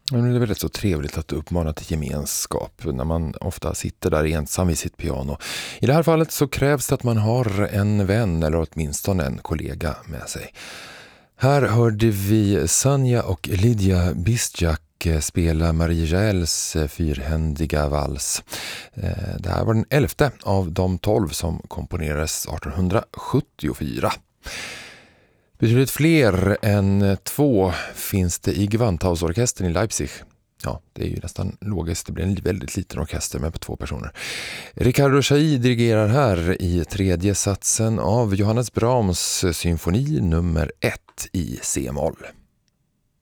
Men det är väl rätt så trevligt att uppmana till gemenskap när man ofta sitter där ensam vid sitt piano. I det här fallet så krävs det att man har en vän eller åtminstone en kollega med sig. Här hörde vi Sanja och Lydia Bizjak spela Marie Jaels fyrhändiga vals. Det här var den 11:e av de 12 som komponerades 1874. Betydligt fler än 2 finns det i Gewandhausorkestern i Leipzig. Ja, det är ju nästan logiskt. Det blir en väldigt liten orkester med på 2 personer. Riccardo Chailly dirigerar här i 3:e satsen av Johannes Brahms symfoni nummer 1 i C-moll.